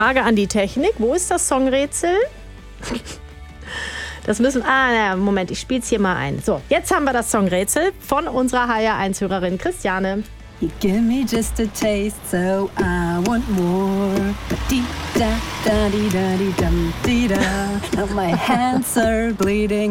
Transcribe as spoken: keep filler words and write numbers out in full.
Frage an die Technik. Wo ist das Songrätsel? Das müssen... Ah, naja, Moment, ich spiele es hier mal ein. So, jetzt haben wir das Songrätsel von unserer H R eins Hörerin Christiane. You give me just a taste, so I want more. Dee da da dee da dee dum dee da. Now my hands are bleeding.